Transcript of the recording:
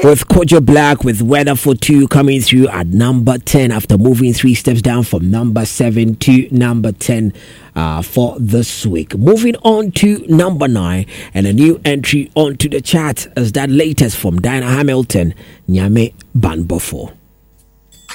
with Kojo Black with Weather for Two coming through at number 10 after moving 3 steps down from number 7 to number 10 for this week. Moving on to number 9 and a new entry onto the chart is that latest from Dinah Hamilton, Nyame Banbofo.